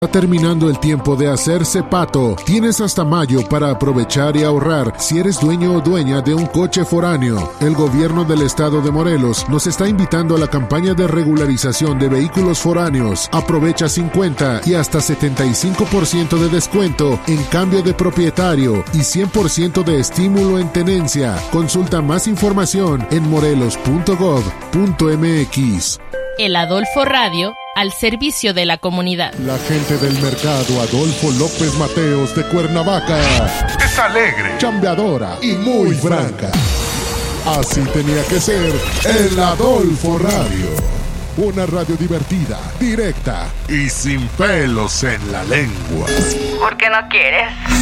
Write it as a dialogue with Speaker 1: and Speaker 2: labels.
Speaker 1: Está terminando el tiempo de hacerse pato. Tienes hasta mayo para aprovechar y ahorrar si eres dueño o dueña de un coche foráneo. El gobierno del estado de Morelos nos está invitando a la campaña de regularización de vehículos foráneos. Aprovecha 50 y hasta 75% de descuento en cambio de propietario y 100% de estímulo en tenencia. Consulta más información en morelos.gov.mx.
Speaker 2: El Adolfo Radio, al servicio de la comunidad.
Speaker 1: La gente del mercado Adolfo López Mateos de Cuernavaca es alegre, chambeadora y muy franca. Así tenía que ser el Adolfo Radio. Una radio divertida, directa y sin pelos en la lengua.
Speaker 3: ¿Por qué no quieres?